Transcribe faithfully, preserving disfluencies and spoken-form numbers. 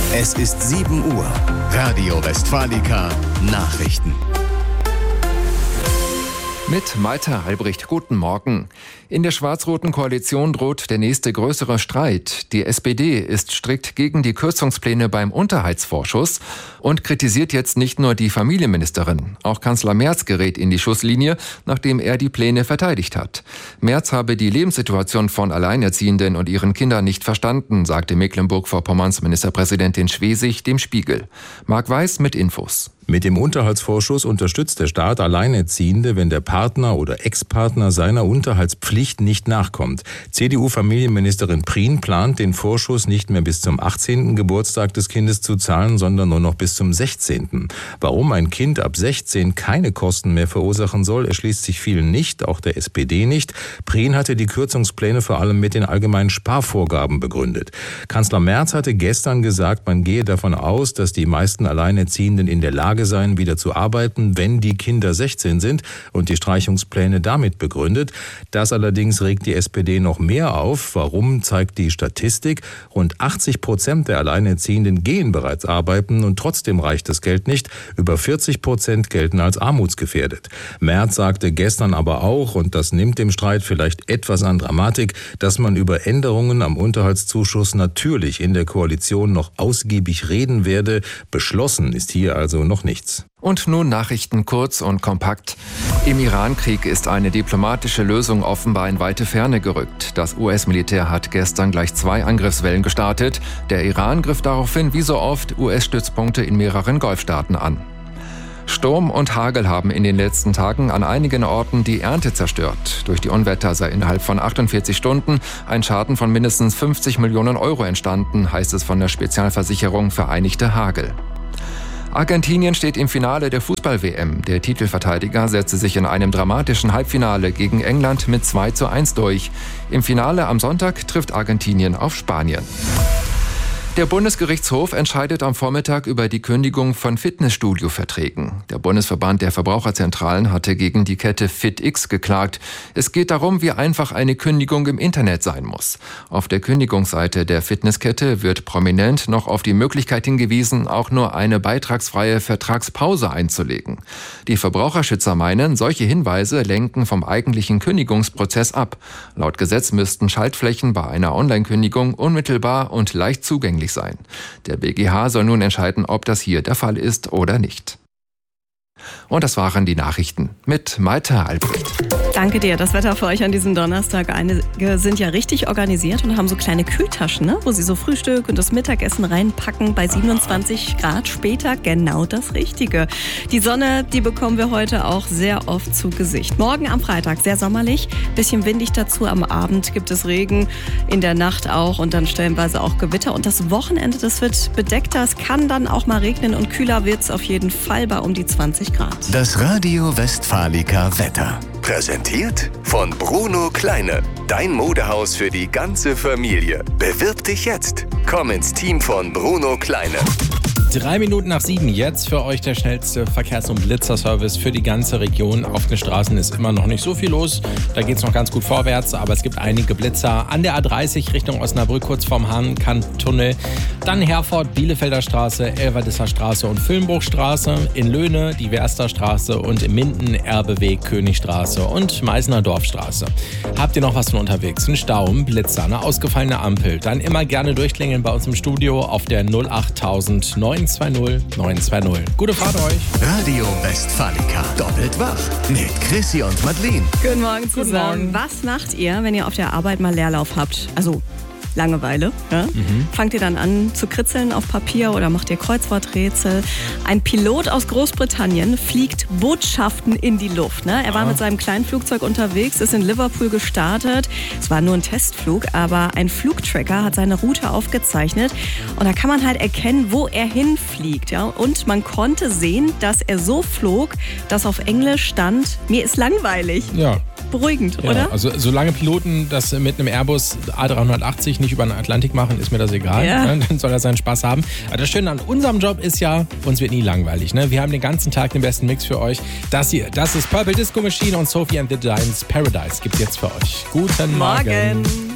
Es ist sieben Uhr. Radio Westfalica Nachrichten. Mit Malte Halbricht, guten Morgen. In der schwarz-roten Koalition droht der nächste größere Streit. Die S P D ist strikt gegen die Kürzungspläne beim Unterhaltsvorschuss und kritisiert jetzt nicht nur die Familienministerin. Auch Kanzler Merz gerät in die Schusslinie, nachdem er die Pläne verteidigt hat. Merz habe die Lebenssituation von Alleinerziehenden und ihren Kindern nicht verstanden, sagte Mecklenburg-Vorpommerns Ministerpräsidentin Schwesig dem Spiegel. Marc Weiß mit Infos. Mit dem Unterhaltsvorschuss unterstützt der Staat Alleinerziehende, wenn der Partner oder Ex-Partner seiner Unterhaltspflicht nicht nachkommt. C D U-Familienministerin Prien plant, den Vorschuss nicht mehr bis zum achtzehnten Geburtstag des Kindes zu zahlen, sondern nur noch bis zum sechzehnten Warum ein Kind ab sechzehn keine Kosten mehr verursachen soll, erschließt sich vielen nicht, auch der S P D nicht. Prien hatte die Kürzungspläne vor allem mit den allgemeinen Sparvorgaben begründet. Kanzler Merz hatte gestern gesagt, man gehe davon aus, dass die meisten Alleinerziehenden in der Lage sein, wieder zu arbeiten, wenn die Kinder sechzehn sind, und die Streichungspläne damit begründet. Das allerdings regt die S P D noch mehr auf. Warum, zeigt die Statistik. Rund achtzig Prozent der Alleinerziehenden gehen bereits arbeiten und trotzdem reicht das Geld nicht. Über vierzig Prozent gelten als armutsgefährdet. Merz sagte gestern aber auch, und das nimmt dem Streit vielleicht etwas an Dramatik, dass man über Änderungen am Unterhaltszuschuss natürlich in der Koalition noch ausgiebig reden werde. Beschlossen ist hier also noch nichts. Und nun Nachrichten kurz und kompakt. Im Iran-Krieg ist eine diplomatische Lösung offenbar in weite Ferne gerückt. Das U S-Militär hat gestern gleich zwei Angriffswellen gestartet. Der Iran griff daraufhin wie so oft U S-Stützpunkte in mehreren Golfstaaten an. Sturm und Hagel haben in den letzten Tagen an einigen Orten die Ernte zerstört. Durch die Unwetter sei innerhalb von achtundvierzig Stunden ein Schaden von mindestens fünfzig Millionen Euro entstanden, heißt es von der Spezialversicherung Vereinigte Hagel. Argentinien steht im Finale der Fußball-W M. Der Titelverteidiger setzte sich in einem dramatischen Halbfinale gegen England mit zwei zu eins durch. Im Finale am Sonntag trifft Argentinien auf Spanien. Der Bundesgerichtshof entscheidet am Vormittag über die Kündigung von Fitnessstudio-Verträgen. Der Bundesverband der Verbraucherzentralen hatte gegen die Kette FitX geklagt. Es geht darum, wie einfach eine Kündigung im Internet sein muss. Auf der Kündigungsseite der Fitnesskette wird prominent noch auf die Möglichkeit hingewiesen, auch nur eine beitragsfreie Vertragspause einzulegen. Die Verbraucherschützer meinen, solche Hinweise lenken vom eigentlichen Kündigungsprozess ab. Laut Gesetz müssten Schaltflächen bei einer Online-Kündigung unmittelbar und leicht zugänglich sein. Der B G H soll nun entscheiden, ob das hier der Fall ist oder nicht. Und das waren die Nachrichten mit Malte Albrecht. Danke dir. Das Wetter für euch an diesem Donnerstag. Einige sind ja richtig organisiert und haben so kleine Kühltaschen, ne? Wo sie so Frühstück und das Mittagessen reinpacken. Bei siebenundzwanzig Grad später genau das Richtige. Die Sonne, die bekommen wir heute auch sehr oft zu Gesicht. Morgen am Freitag sehr sommerlich, bisschen windig dazu. Am Abend gibt es Regen, in der Nacht auch und dann stellenweise auch Gewitter. Und das Wochenende, das wird bedeckter. Es kann dann auch mal regnen und kühler wird es auf jeden Fall bei um die zwanzig Grad. Das Radio Westfalica Wetter. Präsentiert von Bruno Kleine. Dein Modehaus für die ganze Familie. Bewirb dich jetzt. Komm ins Team von Bruno Kleine. Drei Minuten nach sieben jetzt für euch der schnellste Verkehrs- und Blitzerservice für die ganze Region. Auf den Straßen ist immer noch nicht so viel los. Da geht es noch ganz gut vorwärts, aber es gibt einige Blitzer. An der A dreißig Richtung Osnabrück, kurz vorm Hahn-Kant-Tunnel. Dann Herford, Bielefelder Straße, Elverdisser Straße und Filmbruchstraße. In Löhne die Werster Straße und in Minden Erbeweg, Königstraße und Meißner Dorfstraße. Habt ihr noch was von unterwegs? Ein Stau, ein Blitzer, eine ausgefallene Ampel? Dann immer gerne durchklingeln bei uns im Studio auf der null acht neun zwei null neun zwei null. Gute Fahrt euch. Radio Westfalica. Doppelt wach. Mit Chrissy und Madeleine. Guten Morgen zusammen. Was macht ihr, wenn ihr auf der Arbeit mal Leerlauf habt? Also Langeweile. Ja? Mhm. Fangt ihr dann an zu kritzeln auf Papier oder macht ihr Kreuzworträtsel? Ein Pilot aus Großbritannien fliegt Botschaften in die Luft. Ne? Er war mit seinem kleinen Flugzeug unterwegs, ist in Liverpool gestartet. Es war nur ein Testflug, aber ein Flugtracker hat seine Route aufgezeichnet. Und da kann man halt erkennen, wo er hinfliegt. Ja? Und man konnte sehen, dass er so flog, dass auf Englisch stand, mir ist langweilig. Ja. Beruhigend, ja, oder? Also solange Piloten das mit einem Airbus A dreihundertachtzig nicht über den Atlantik machen, ist mir das egal. Ja. Ne? Dann soll er seinen Spaß haben. Aber das Schöne an unserem Job ist ja, uns wird nie langweilig. Ne? Wir haben den ganzen Tag den besten Mix für euch. Das hier, das ist Purple Disco Machine und Sophie and the Giants Paradise gibt jetzt für euch. Guten Morgen. Morgen.